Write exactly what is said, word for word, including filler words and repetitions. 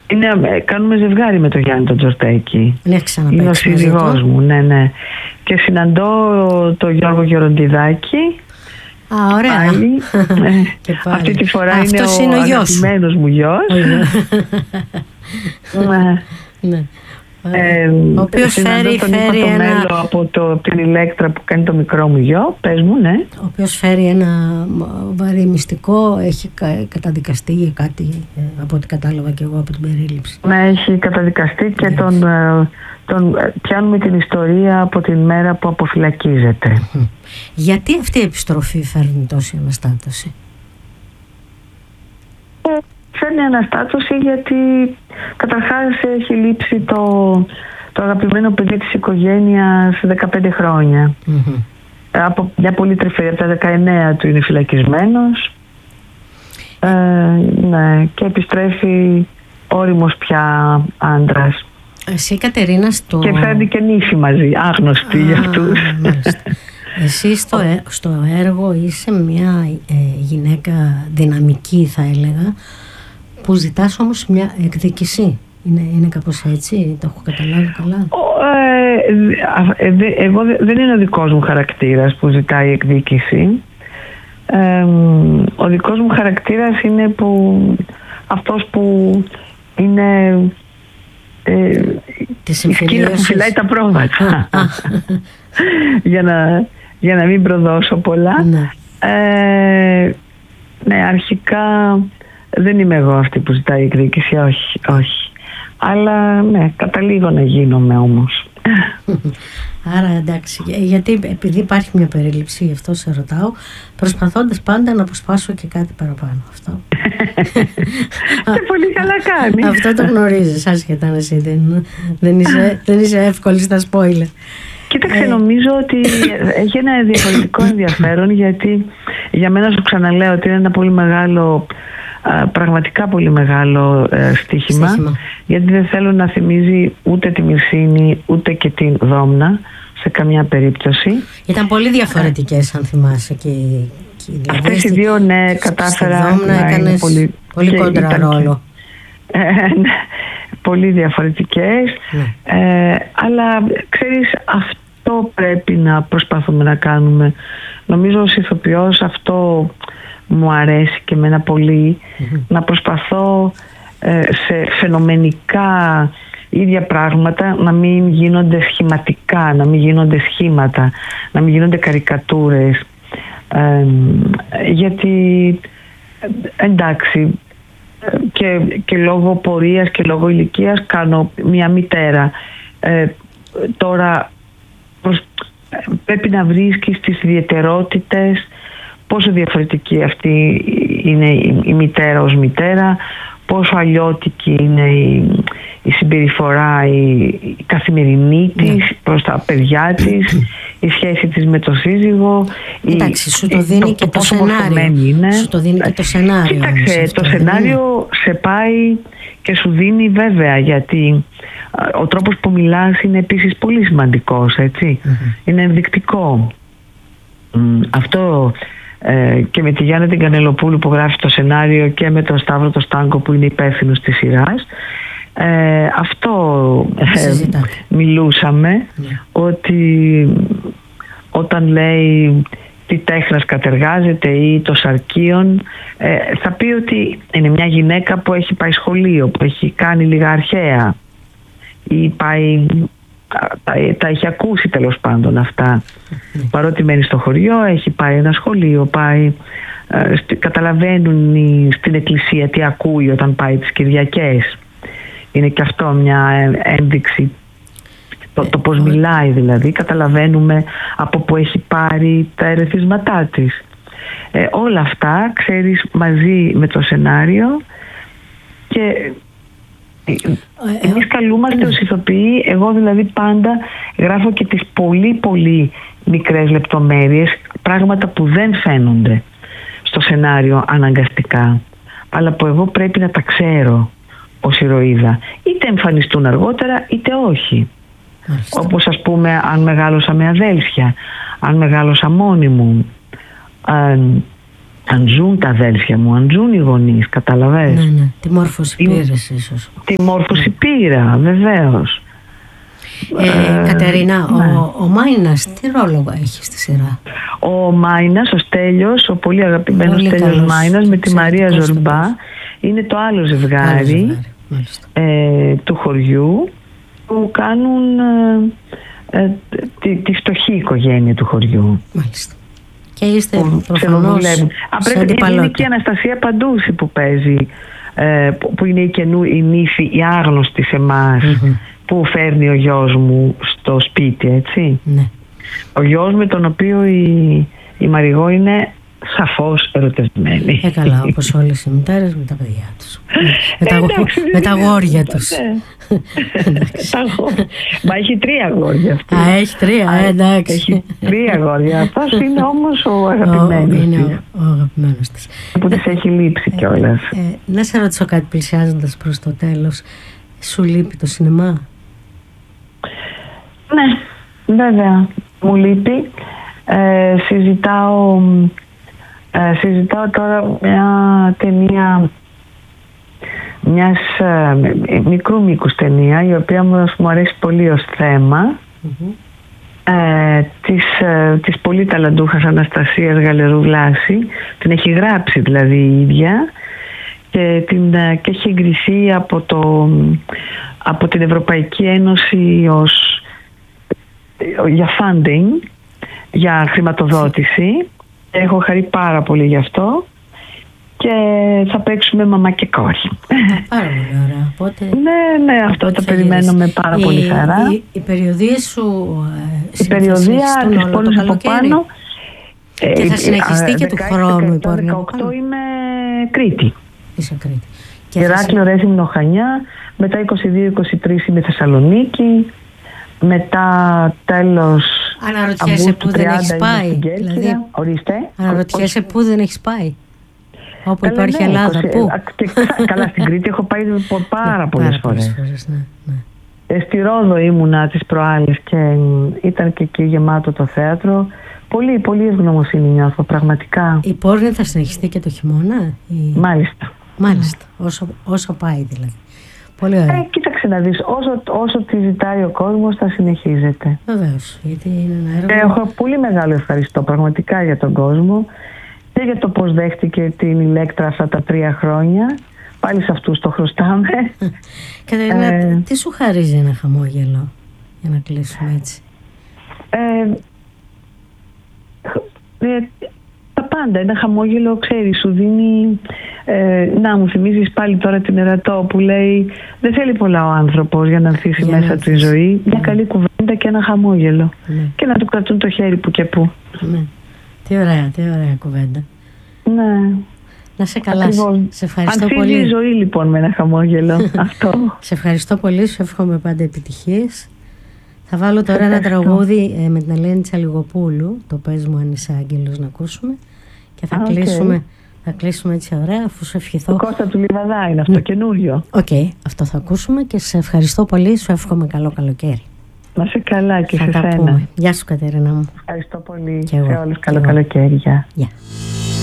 Είναι, κάνουμε ζευγάρι με τον Γιάννη τον Τζορτέκη. Είναι ο σύζυγός μου, ναι, ναι. Και συναντώ τον Γιώργο Γεροντιδάκη. Α, ωραία. Πάλι. Και πάλι. Αυτή τη φορά αυτός είναι, είναι ο, ο αγαπημένος μου γιος. Ναι. Ναι. Ε, ο οποίος φέρει, τον φέρει το ένα... μέλο από, το, από την Ηλέκτρα που κάνει το μικρό μου γιο. Πες μου, ναι. Ο οποίος φέρει ένα βαρύ μυστικό. Έχει καταδικαστεί για κάτι, από ό,τι κατάλαβα και εγώ από την περίληψη. Ναι, έχει καταδικαστεί και τον, τον πιάνουμε την ιστορία από την μέρα που αποφυλακίζεται. Γιατί αυτή η επιστροφή φέρνει τόση αναστάτωση? Φέρνει αναστάτωση γιατί καταρχάς έχει λείψει το, το αγαπημένο παιδί της οικογένειας δεκαπέντε χρόνια. Mm-hmm. Από μια πολύ τρυφερή, από τα δεκαεννέα του είναι φυλακισμένος. Ε, ναι, και επιστρέφει όριμος πια άντρας. Εσύ, Κατερίνα, στο... Και φέρνει και νύφη μαζί, άγνωστη ah, για αυτούς. Εσύ στο, ε, στο έργο είσαι μια ε, γυναίκα δυναμική, θα έλεγα, που ζητάς όμως μια εκδίκηση. Είναι, είναι κάπως έτσι, το έχω καταλάβει καλά? Ε, ε, ε, εγώ δεν είναι ο δικός μου χαρακτήρας που ζητάει εκδίκηση. Ε, ο δικός μου χαρακτήρας είναι που αυτός που είναι ε, η σκύλα που φυλάει τα πρόβατα. για, να, για να μην προδώσω πολλά. Ναι. Ε, ναι, αρχικά δεν είμαι εγώ αυτή που ζητάει εκδίκηση, όχι, όχι. Αλλά ναι, καταλήγω να γίνομαι όμως. Άρα εντάξει, γιατί επειδή υπάρχει μια περίληψη, γι' αυτό σε ρωτάω, προσπαθώντας πάντα να αποσπάσω και κάτι παραπάνω. Αυτό. Και πολύ καλά κάνει. Αυτό το γνωρίζεις, άσχετα αν εσύ δεν, δεν, είσαι, δεν είσαι εύκολη στα spoiler. Κοίταξε, νομίζω ότι έχει ένα διαφορετικό ενδιαφέρον, γιατί για μένα, σου ξαναλέω, ότι είναι ένα πολύ μεγάλο, πραγματικά πολύ μεγάλο στοίχημα, στοίχημα, γιατί δεν θέλω να θυμίζει ούτε τη Μυρσίνη ούτε και την Δόμνα σε καμιά περίπτωση. Ήταν πολύ διαφορετικές, αν θυμάσαι, και, και δηλαδή αυτές οι δύο, ναι, κατάφερα. Στη Δόμνα έκανες πολύ, πολύ κόντρα ρόλο. Ε, ναι, πολύ διαφορετικές, ναι. ε, αλλά ξέρεις, αυτό πρέπει να προσπαθούμε να κάνουμε. Νομίζω ως ηθοποιός αυτό μου αρέσει και εμένα πολύ, mm-hmm. να προσπαθώ ε, σε φαινομενικά ίδια πράγματα να μην γίνονται σχηματικά, να μην γίνονται σχήματα, να μην γίνονται καρικατούρες, ε, γιατί εντάξει, και, και λόγω πορείας και λόγω ηλικίας κάνω μια μητέρα. Ε, τώρα προς, πρέπει να βρίσκεις τις ιδιαιτερότητες, πόσο διαφορετική αυτή είναι η, η μητέρα ως μητέρα, πόσο αλλιώτικη είναι η, η συμπεριφορά, η, η καθημερινή της, ναι, προς τα παιδιά της, η σχέση της με το σύζυγο. Εντάξει, σου το δίνει το, και το, το σενάριο. Είναι. Σου το δίνει και το σενάριο. Κοίταξε, το σενάριο σε πάει και σου δίνει, βέβαια, γιατί ο τρόπος που μιλάς είναι επίσης πολύ σημαντικός, έτσι. Mm-hmm. Είναι ενδεικτικό. Mm, αυτό ε, και με τη Γιάννα την Κανελοπούλου που γράφει το σενάριο και με τον Σταύρο το Στάνκο που είναι υπεύθυνος της σειράς, ε, αυτό ε, μιλούσαμε, yeah. ότι όταν λέει τι τέχνας κατεργάζεται ή το σαρκίον, ε, θα πει ότι είναι μια γυναίκα που έχει πάει σχολείο, που έχει κάνει λίγα αρχαία ή πάει, τα, τα έχει ακούσει τέλος πάντων αυτά. Mm. Παρότι μένει στο χωριό, έχει πάει ένα σχολείο, πάει, ε, στη, καταλαβαίνουν οι, στην εκκλησία τι ακούει όταν πάει τις Κυριακές. Είναι και αυτό μια ένδειξη, το, το πώς μιλάει δηλαδή, καταλαβαίνουμε από που έχει πάρει τα ερεθίσματά της. Ε, όλα αυτά, ξέρεις, μαζί με το σενάριο, και εμείς καλούμαστε ως ηθοποιοί, εγώ δηλαδή πάντα γράφω και τις πολύ πολύ μικρές λεπτομέρειες, πράγματα που δεν φαίνονται στο σενάριο αναγκαστικά, αλλά που εγώ πρέπει να τα ξέρω ως ηρωίδα, είτε εμφανιστούν αργότερα είτε όχι. Μάλιστα. Όπως ας πούμε αν μεγάλωσα με αδέλφια, αν μεγάλωσα μόνη μου, αν, αν ζουν τα αδέλφια μου, αν ζουν οι γονείς, καταλαβες. Ναι, ναι. Τι μόρφωση πήρες ίσως. Τι μόρφωση πήρα, βεβαίως. Ε, ε, Κατερίνα, ναι. ο, ο Μάινας τι ρόλο έχει στη σειρά? Ο Μάινας, ο Στέλιος, ο πολύ αγαπημένος Πολύ Στέλιος καλός, Μάινας με τη Μαρία Ζορμπά, το είναι το άλλο ζευγάρι, άλλο ζευγάρι ε, του χωριού, που κάνουν ε, ε, τη, τη φτωχή οικογένεια του χωριού. Μάλιστα. Και είστε Που προφανώς σε αντιπαλότητα. Είναι και η Αναστασία Παντούση που παίζει, ε, που, που είναι η, καινού, η νύφη, η άγνωστη σε εμάς, mm-hmm. που φέρνει ο γιος μου στο σπίτι, έτσι. Ναι. Ο γιος με τον οποίο η, η Μαριγώ είναι σαφώς ερωτευμένη. Ε, καλά, όπως όλες οι μητέρες με τα παιδιά τους. με, τα, εντάξει, με τα γόρια τους. Μα έχει τρία γόρια αυτή. Α, έχει τρία, ε, εντάξει. Έχει τρία γόρια. Αυτός είναι όμως ο αγαπημένος της. Είναι ο, ο αγαπημένος της. Που της έχει λείψει κιόλας. Ε, ε, να σε ρωτήσω κάτι πλησιάζοντας προς το τέλος. Σου λείπει το σινεμά? Ναι, βέβαια. Μου λείπει. Ε, συζητάω... Ε, συζητάω τώρα μια ταινία μιας ε, μικρού μήκους ταινία, η οποία μου, μου αρέσει πολύ ως θέμα, mm-hmm. ε, της, ε, της πολύ ταλαντούχας Αναστασίας Γαλερού Βλάση. Την έχει γράψει δηλαδή η ίδια και, την, ε, και έχει εγκριθεί από, το, από την Ευρωπαϊκή Ένωση ως, ε, για funding, για χρηματοδότηση. Έχω χαρεί πάρα πολύ γι' αυτό και θα παίξουμε μαμά και κόρη. Πάρα πολύ ωραία. Οπότε, ναι, ναι, αυτό το περιμένω με πάρα η, πολύ χαρά. Οι, οι περιοδίες σου η περιοδία της πόλης από πάνω και θα συνεχιστεί και του χρόνου η πόλη. δεκαοκτώ είμαι Κρήτη. Είσαι Κρήτη. Ηράκλειο, Ρέθυμνο, Χανιά. Μετά είκοσι δύο είκοσι τρία είμαι Θεσσαλονίκη. Μετά τέλος αναρωτιέσαι που δεν έχεις πάει? Δηλαδή, ορίστε. Αναρωτιέσαι που δεν έχεις πάει? Όπου καλά, υπάρχει ναι, Ελλάδα, είκοσι, πού? Και, καλά, στην Κρήτη έχω πάει πάρα πολλές πάρα φορές. φορές ναι, ναι. Στη Ρόδο ήμουνα τις προάλλες και ήταν και εκεί γεμάτο το θέατρο. Πολύ, πολύ ευγνωμοσύνη νιώθω, πραγματικά. Η πόρνη θα συνεχιστεί και το χειμώνα? Η... Μάλιστα. Μάλιστα, όσο, όσο πάει δηλαδή. Πολύ ωραία. Ε, κοίταξε να δεις, όσο, όσο τη ζητάει ο κόσμος θα συνεχίζεται. Βεβαίως, γιατί είναι ένα έργο. Και έχω πολύ μεγάλο ευχαριστώ πραγματικά για τον κόσμο και για το πώς δέχτηκε την Ηλέκτρα αυτά τα τρία χρόνια. Πάλι σε αυτούς το χρωστάμε. Κατερίνα, ε, τι σου χαρίζει ένα χαμόγελο, για να κλείσουμε έτσι? Ε, ε, τα πάντα. Ένα χαμόγελο, ξέρεις, σου δίνει... Ε, να μου θυμίζεις πάλι τώρα την Ερατό που λέει δεν θέλει πολλά ο άνθρωπος για να ανθίσει για μέσα του η ζωή. Μια καλή κουβέντα και ένα χαμόγελο. Ναι. Και να του κρατούν το χέρι που και που. Ναι. Τι ωραία, τι ωραία κουβέντα. Ναι. Να σε καλά. Ακριβώς. Σε ευχαριστώ ανθίζει πολύ. Η ζωή λοιπόν με ένα χαμόγελο. Αυτό. Σε ευχαριστώ πολύ, σου εύχομαι πάντα επιτυχίες. Θα βάλω τώρα ένα τραγούδι ε, με την Ελένη Τσαλιγοπούλου, το «Πες μου αν είσαι άγγελος», να ακούσουμε και θα, ah, κλείσουμε, okay. θα κλείσουμε έτσι ωραία, αφού σου ευχηθώ. Το Κώστα του Λιβαδά είναι αυτό, mm. καινούριο. Οκ, okay, αυτό θα ακούσουμε και σε ευχαριστώ πολύ, σου εύχομαι καλό καλοκαίρι. Να σε καλά και θα σε σένα. Πούμε. Γεια σου Κατερίνα μου. Ευχαριστώ πολύ και σε εγώ. όλους, καλό καλοκαίρι. Γεια. Yeah.